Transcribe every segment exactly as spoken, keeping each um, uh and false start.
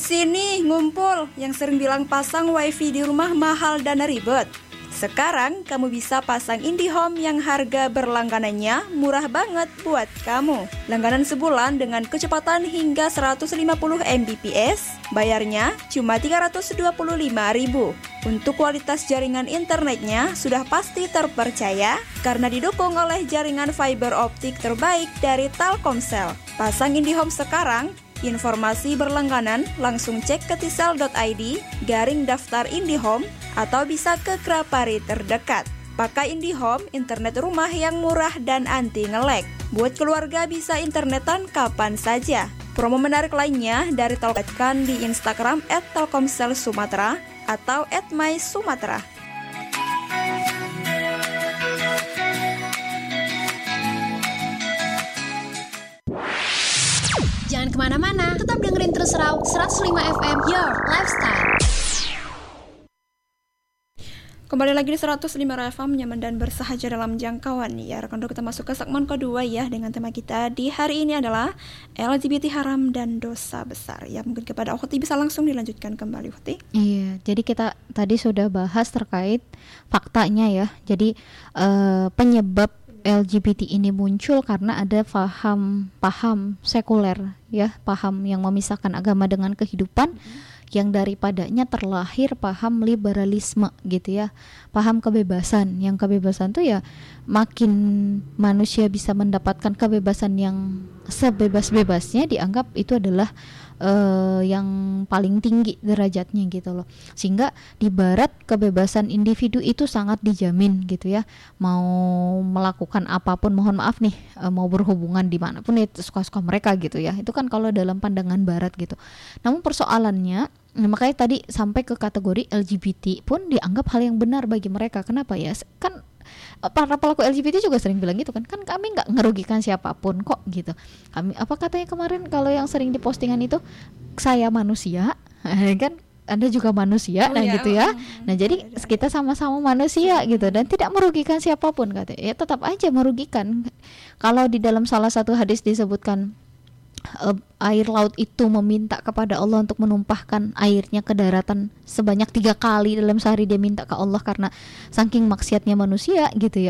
Sini ngumpul yang sering bilang pasang wifi di rumah mahal dan ribet. Sekarang kamu bisa pasang IndiHome yang harga berlangganannya murah banget buat kamu. Langganan sebulan dengan kecepatan hingga seratus lima puluh megabit per second, bayarnya cuma tiga ratus dua puluh lima ribu. Untuk kualitas jaringan internetnya sudah pasti terpercaya karena didukung oleh jaringan fiber optik terbaik dari Telkomsel. Pasang IndiHome sekarang. Informasi berlangganan langsung cek ke tisel dot i d garing daftar IndiHome atau bisa ke Grapari terdekat. Pakai IndiHome, internet rumah yang murah dan anti nge-lag. Buat keluarga bisa internetan kapan saja. Promo menarik lainnya dari Telkomsel di Instagram et telkomsel sumatera atau et my sumatera. Jangan kemana-mana, tetap dengerin terus Raw seratus lima F M, Your Lifestyle. Kembali lagi di seratus lima F M, nyaman dan bersahaja dalam jangkauan. Ya, rekan kita masuk ke segmen kedua ya, dengan tema kita di hari ini adalah L G B T haram dan dosa besar. Ya, mungkin kepada Ukhti bisa langsung dilanjutkan kembali, Ukhti. Iya, jadi kita tadi sudah bahas terkait faktanya ya. Jadi uh, penyebab L G B T ini muncul karena ada paham paham sekuler ya, paham yang memisahkan agama dengan kehidupan, mm-hmm. yang daripadanya terlahir paham liberalisme gitu ya, paham kebebasan. Yang kebebasan tuh ya makin manusia bisa mendapatkan kebebasan yang sebebas-bebasnya dianggap itu adalah Uh, yang paling tinggi derajatnya gitu loh. Sehingga di barat kebebasan individu itu sangat dijamin gitu ya. Mau melakukan apapun, mohon maaf nih, uh, mau berhubungan dimanapun itu suka-suka mereka gitu ya. Itu kan kalau dalam pandangan barat gitu. Namun persoalannya, makanya tadi sampai ke kategori L G B T pun dianggap hal yang benar bagi mereka. Kenapa ya? Kan para pelaku L G B T juga sering bilang gitu kan, kan kami nggak ngerugikan siapapun kok gitu. Kami apa katanya kemarin kalau yang sering di postingan itu, saya manusia kan, Anda juga manusia, oh, nah ya. gitu ya. Nah jadi kita sama-sama manusia gitu dan tidak merugikan siapapun katanya. Ya tetap aja merugikan. Kalau di dalam salah satu hadis disebutkan Uh, air laut itu meminta kepada Allah untuk menumpahkan airnya ke daratan sebanyak tiga kali dalam sehari, dia minta ke Allah karena saking maksiatnya manusia gitu ya.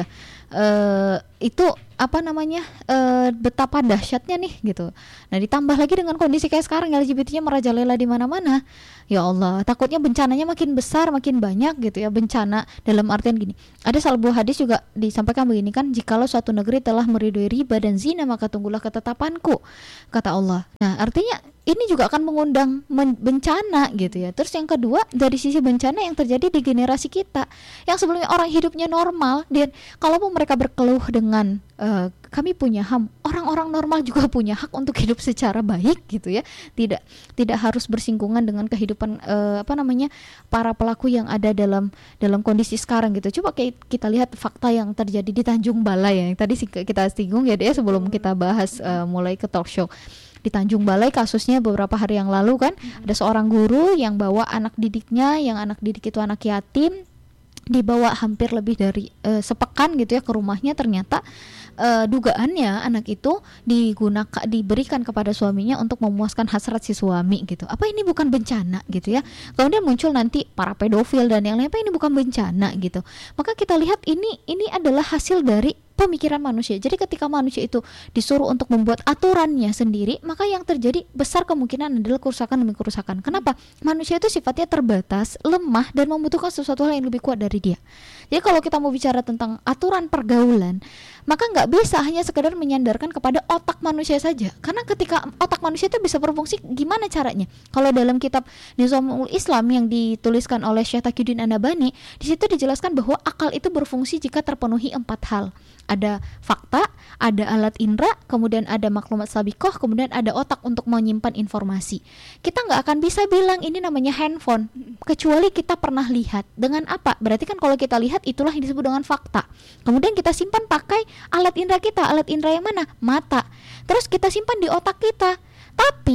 Uh, itu apa namanya uh, betapa dahsyatnya nih gitu. Nah ditambah lagi dengan kondisi kayak sekarang L G B T-nya merajalela di mana-mana. Ya Allah, takutnya bencananya makin besar, makin banyak gitu ya. Bencana dalam artian gini, ada salah satu hadis juga disampaikan begini kan, jikalau suatu negeri telah meridhoi riba dan zina maka tunggulah ketetapanku, kata Allah. Nah artinya ini juga akan mengundang men- bencana gitu ya. Terus yang kedua, dari sisi bencana yang terjadi di generasi kita yang sebelumnya orang hidupnya normal, dan kalaupun mereka berkeluh dengan uh, kami punya H A M, orang-orang normal juga punya hak untuk hidup secara baik gitu ya. Tidak tidak harus bersinggungan dengan kehidupan uh, apa namanya para pelaku yang ada dalam dalam kondisi sekarang gitu. Coba kita lihat fakta yang terjadi di Tanjung Balai ya, yang tadi kita singgung ya deh sebelum kita bahas uh, mulai ke talk show. Di Tanjung Balai kasusnya beberapa hari yang lalu kan, hmm. ada seorang guru yang bawa anak didiknya, yang anak didik itu anak yatim, dibawa hampir lebih dari uh, sepekan gitu ya ke rumahnya. Ternyata uh, dugaannya anak itu digunakan, diberikan kepada suaminya untuk memuaskan hasrat si suami gitu. Apa ini bukan bencana gitu ya? Kemudian muncul nanti para pedofil dan yang lain, apa ini bukan bencana gitu? Maka kita lihat ini ini adalah hasil dari pemikiran manusia. Jadi ketika manusia itu disuruh untuk membuat aturannya sendiri, maka yang terjadi besar kemungkinan adalah kerusakan demi kerusakan. Kenapa? Manusia itu sifatnya terbatas, lemah, dan membutuhkan sesuatu hal yang lebih kuat dari dia. Jadi kalau kita mau bicara tentang aturan pergaulan, maka nggak bisa hanya sekedar menyandarkan kepada otak manusia saja. Karena ketika otak manusia itu bisa berfungsi, gimana caranya? Kalau dalam kitab Nizamul Islam yang dituliskan oleh Syekh Taqiyuddin An-Nabhani, di situ dijelaskan bahwa akal itu berfungsi jika terpenuhi empat hal. Ada fakta, ada alat indera, kemudian ada maklumat sabikoh, kemudian ada otak untuk menyimpan informasi. Kita nggak akan bisa bilang ini namanya handphone kecuali kita pernah lihat. Dengan apa? Berarti kan kalau kita lihat itulah yang disebut dengan fakta. Kemudian kita simpan pakai alat indera kita. Alat indera yang mana? Mata. Terus kita simpan di otak kita. Tapi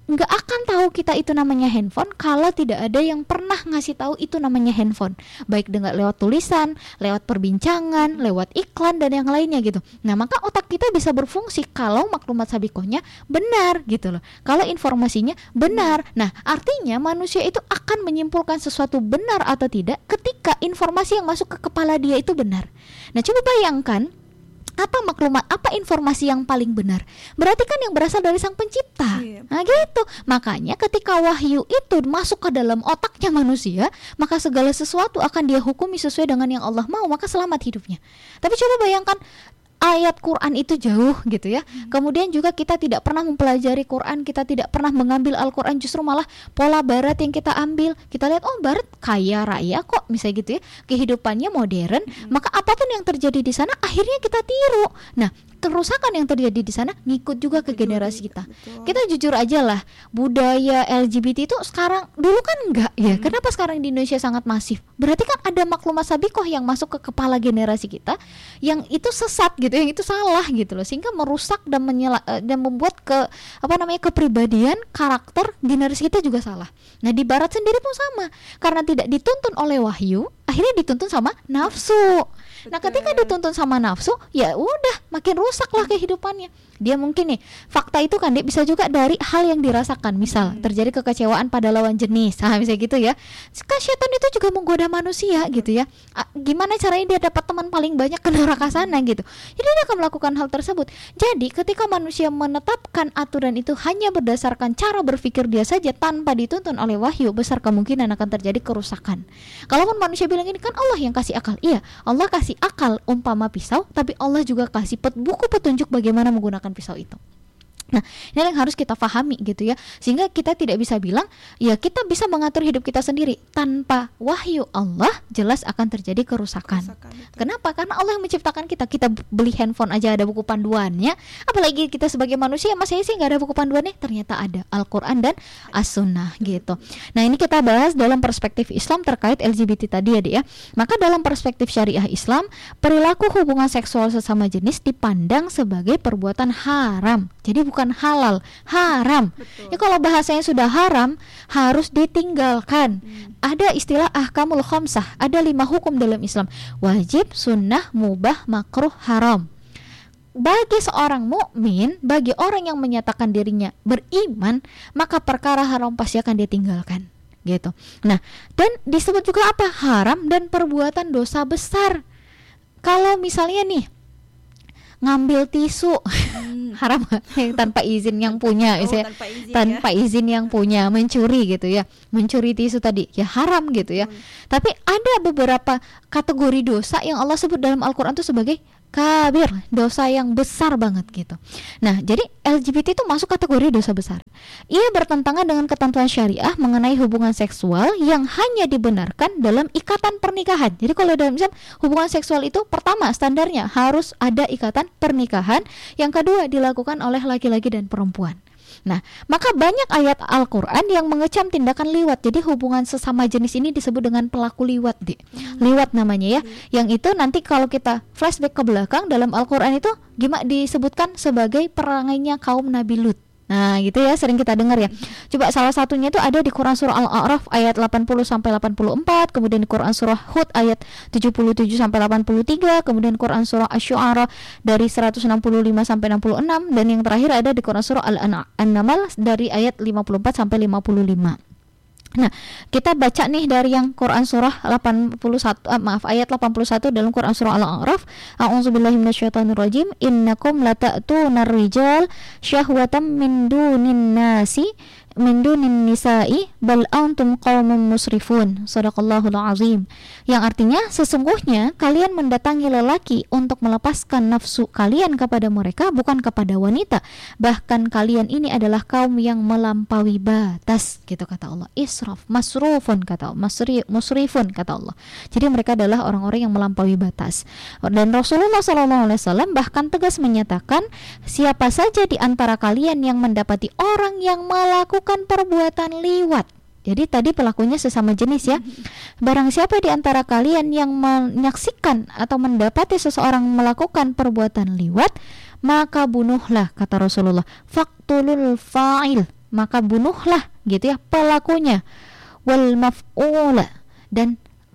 nggak akan tahu kita itu namanya handphone kalau tidak ada yang pernah ngasih tahu itu namanya handphone, baik dengan lewat tulisan, lewat perbincangan, lewat iklan dan yang lainnya gitu. Nah, maka otak kita bisa berfungsi kalau maklumat sabikohnya benar gitu loh, kalau informasinya benar. Nah, artinya manusia itu akan menyimpulkan sesuatu benar atau tidak ketika informasi yang masuk ke kepala dia itu benar. Nah, coba bayangkan, apa maklumat, apa informasi yang paling benar? Berarti kan yang berasal dari Sang Pencipta. Iya. Nah gitu. Makanya ketika wahyu itu masuk ke dalam otaknya manusia, maka segala sesuatu akan dia hukumi sesuai dengan yang Allah mau, maka selamat hidupnya. Tapi coba bayangkan, ayat Quran itu jauh gitu ya. Hmm. Kemudian juga kita tidak pernah mempelajari Quran, kita tidak pernah mengambil Al-Quran, justru malah pola barat yang kita ambil. Kita lihat, oh barat kaya raya kok, misalnya gitu ya, kehidupannya modern, hmm. maka apapun yang terjadi di sana akhirnya kita tiru. Nah, kerusakan yang terjadi di sana ngikut juga ke generasi kita. Betul. Kita jujur aja lah, budaya L G B T itu sekarang, dulu kan enggak ya. Hmm. Kenapa sekarang di Indonesia sangat masif? Berarti kan ada maklumat sabikoh yang masuk ke kepala generasi kita yang itu sesat gitu, yang itu salah gitu loh, sehingga merusak dan menyela, dan membuat ke apa namanya kepribadian, karakter generasi kita juga salah. Nah, di barat sendiri pun sama. Karena tidak dituntun oleh wahyu, akhirnya dituntun sama nafsu. Betul. Nah, ketika dituntun sama nafsu, ya udah makin rusaklah kehidupannya. Dia mungkin nih, fakta itu kan dia bisa juga dari hal yang dirasakan. Misal hmm. terjadi kekecewaan pada lawan jenis, nah, misalnya gitu ya. Kan setan itu juga menggoda manusia gitu ya. A, gimana caranya dia dapat teman paling banyak ke neraka sana gitu. Jadi dia akan melakukan hal tersebut. Jadi ketika manusia menetapkan aturan itu hanya berdasarkan cara berpikir dia saja tanpa dituntun oleh wahyu, besar kemungkinan akan terjadi kerusakan. Kalaupun manusia bilang ini kan Allah yang kasih akal, iya, Allah kasih akal umpama pisau, tapi Allah juga kasih pet, buku petunjuk bagaimana menggunakan pisau itu. Nah, ini yang harus kita pahami gitu ya, sehingga kita tidak bisa bilang ya kita bisa mengatur hidup kita sendiri. Tanpa wahyu Allah jelas akan terjadi kerusakan. Kerusakan Kenapa? Karena Allah yang menciptakan kita. Kita beli handphone aja ada buku panduannya, apalagi kita sebagai manusia masih sih nggak ada buku panduannya. Ternyata ada Al-Quran dan As-Sunnah gitu. Nah, ini kita bahas dalam perspektif Islam terkait L G B T tadi ya, Dek ya. Maka dalam perspektif syariah Islam, perilaku hubungan seksual sesama jenis dipandang sebagai perbuatan haram. Jadi bukan halal, haram. Betul. Ya kalau bahasanya sudah haram, harus ditinggalkan. Hmm. Ada istilah ahkamul khamsah, ada lima hukum dalam Islam: wajib, sunnah, mubah, makruh, haram. Bagi seorang mukmin, bagi orang yang menyatakan dirinya beriman, maka perkara haram pasti akan ditinggalkan. Gitu. Nah, dan disebut juga apa? Haram dan perbuatan dosa besar. Kalau misalnya nih ngambil tisu hmm. haram yang tanpa izin yang punya, oh, misalnya tanpa izin, tanpa ya? izin yang punya, mencuri gitu ya, mencuri tisu tadi ya haram gitu ya. Hmm. Tapi ada beberapa kategori dosa yang Allah sebut dalam Al-Quran itu sebagai kabir, dosa yang besar banget gitu. Nah, jadi L G B T itu masuk kategori dosa besar. Ia bertentangan dengan ketentuan syariah mengenai hubungan seksual yang hanya dibenarkan dalam ikatan pernikahan. Jadi kalau dalam Islam, hubungan seksual itu pertama standarnya harus ada ikatan pernikahan, yang kedua dilakukan oleh laki-laki dan perempuan. Nah, maka banyak ayat Al-Quran yang mengecam tindakan liwat. Jadi hubungan sesama jenis ini disebut dengan pelaku liwat, Dek. Hmm. Liwat namanya ya. Hmm. Yang itu nanti kalau kita flashback ke belakang dalam Al-Quran itu gimana disebutkan sebagai perangainya kaum Nabi Lut. Nah, gitu ya, sering kita dengar ya. Coba salah satunya itu ada di Quran surah Al-A'raf ayat delapan puluh sampai delapan puluh empat, kemudian di Quran surah Hud ayat tujuh puluh tujuh sampai delapan puluh tiga, kemudian Quran surah Asy-Syu'ara dari seratus enam puluh lima sampai enam puluh enam, dan yang terakhir ada di Quran surah Al-Naml dari ayat lima puluh empat sampai lima puluh lima. Nah, kita baca nih dari yang Quran surah delapan puluh satu, uh, maaf ayat delapan puluh satu dalam Quran surah Al-A'raf. A'udzubillahi minasyaitonirrajim. Innakum lata'tunar rijal syahwatam min dunin nasi min dunin nisa'i bal antum qaumun musrifun. Shadaqallahul azim. Yang artinya sesungguhnya kalian mendatangi lelaki untuk melepaskan nafsu kalian kepada mereka, bukan kepada wanita. Bahkan kalian ini adalah kaum yang melampaui batas, gitu kata Allah. Israf, masrufun kata Allah, masri, musrifun kata Allah. Jadi mereka adalah orang-orang yang melampaui batas. Dan Rasulullah shallallahu alaihi wasallam bahkan tegas menyatakan, siapa saja di antara kalian yang mendapati orang yang melakukan perbuatan liwat. Jadi tadi pelakunya sesama jenis ya. Barang siapa di antara kalian yang menyaksikan atau mendapati seseorang melakukan perbuatan liwat, maka bunuhlah, kata Rasulullah. Faqtulul fa'il. maka bunuhlah gitu ya pelakunya, wal maf'ula, dan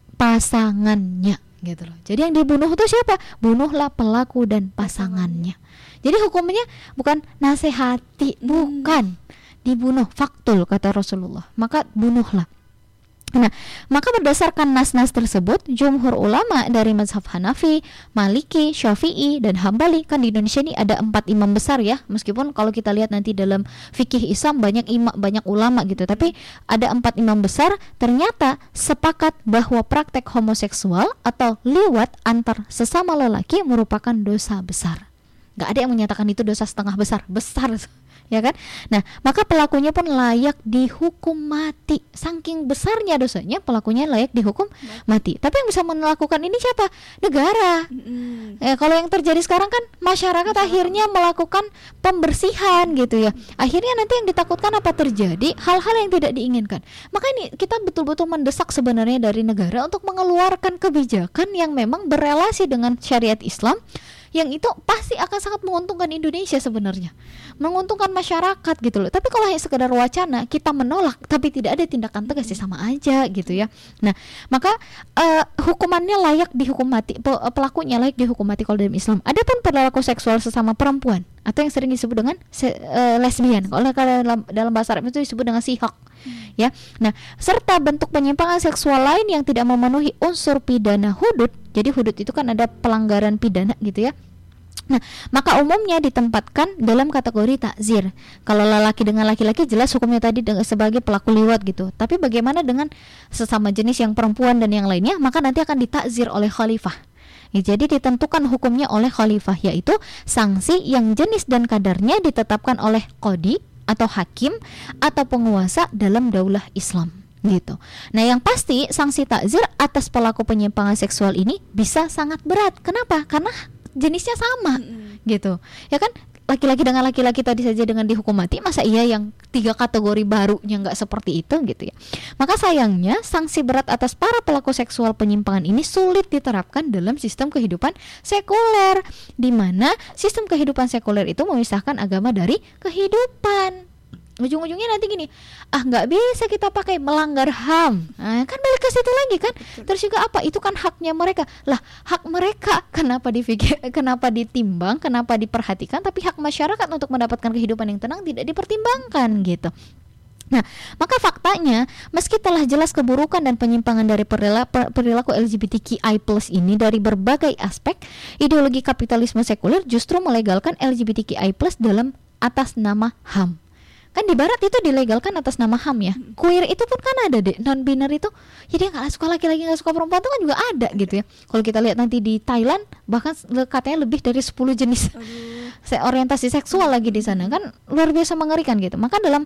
pasangannya gitu loh. Jadi yang dibunuh itu siapa? Bunuhlah pelaku dan pasangannya. Jadi hukumnya bukan nasihati, bukan, dibunuh, faktul kata Rasulullah, maka bunuhlah. Nah, maka berdasarkan nas-nas tersebut, jumhur ulama dari mazhab Hanafi, Maliki, Syafi'i, dan Hambali, kan di Indonesia ini ada empat imam besar ya, meskipun kalau kita lihat nanti dalam fikih Islam banyak imam, banyak ulama gitu, tapi ada empat imam besar, ternyata sepakat bahwa praktek homoseksual atau liwat antar sesama lelaki merupakan dosa besar. Gak ada yang menyatakan itu dosa setengah besar, besar ya kan. Nah, maka pelakunya pun layak dihukum mati. Saking besarnya dosanya, pelakunya layak dihukum mati. Tapi yang bisa melakukan ini siapa? Negara. Mm-hmm. Eh, kalau yang terjadi sekarang kan masyarakat mm-hmm. akhirnya melakukan pembersihan gitu ya. Akhirnya nanti yang ditakutkan apa terjadi? Hal-hal yang tidak diinginkan. Maka ini kita betul-betul mendesak sebenarnya dari negara untuk mengeluarkan kebijakan yang memang berelasi dengan syariat Islam, yang itu pasti akan sangat menguntungkan Indonesia sebenarnya, menguntungkan masyarakat gitu loh. Tapi kalau hanya sekedar wacana, kita menolak tapi tidak ada tindakan tegas, ya sama aja gitu ya. Nah, maka uh, hukumannya layak dihukum mati, pelakunya layak dihukum mati kalau dalam Islam. Adapun perilaku seksual sesama perempuan atau yang sering disebut dengan se- uh, lesbian, kalau dalam, dalam bahasa Arab itu disebut dengan sihak. Hmm. Ya, nah serta bentuk penyimpangan seksual lain yang tidak memenuhi unsur pidana hudud. Jadi hudud itu kan ada pelanggaran pidana gitu ya. Nah, maka umumnya ditempatkan dalam kategori takzir. Kalau lelaki dengan laki-laki jelas hukumnya tadi sebagai pelaku liwat gitu. Tapi bagaimana dengan sesama jenis yang perempuan dan yang lainnya? Maka nanti akan ditakzir oleh khalifah. Ya, jadi ditentukan hukumnya oleh khalifah, yaitu sanksi yang jenis dan kadarnya ditetapkan oleh qadi atau hakim atau penguasa dalam daulah Islam gitu. Nah, yang pasti sanksi takzir atas pelaku penyimpangan seksual ini bisa sangat berat. Kenapa? Karena jenisnya sama mm-hmm. gitu. Ya kan, laki-laki dengan laki-laki tadi saja dengan dihukum mati, masa iya yang tiga kategori barunya nggak seperti itu gitu ya. Maka sayangnya sanksi berat atas para pelaku seksual penyimpangan ini sulit diterapkan dalam sistem kehidupan sekuler, di mana sistem kehidupan sekuler itu memisahkan agama dari kehidupan. Ujung-ujungnya nanti gini, ah nggak bisa kita pakai, melanggar H A M. Nah, kan balik ke situ lagi kan. Terus juga apa? Itu kan haknya mereka. Lah, hak mereka kenapa dipikir, kenapa ditimbang, kenapa diperhatikan, tapi hak masyarakat untuk mendapatkan kehidupan yang tenang tidak dipertimbangkan gitu. Nah, maka faktanya meski telah jelas keburukan dan penyimpangan dari perilaku, perilaku L G B T Q I plus ini dari berbagai aspek, ideologi kapitalisme sekuler justru melegalkan L G B T Q I plus dalam atas nama H A M. Kan di barat itu dilegalkan atas nama H A M ya. Queer itu pun kan ada deh, non-biner itu. Jadi nggak suka laki-laki, nggak suka perempuan itu kan juga ada gitu ya. Kalau kita lihat nanti di Thailand, bahkan katanya lebih dari sepuluh jenis orientasi seksual lagi di sana, kan luar biasa mengerikan gitu. Maka dalam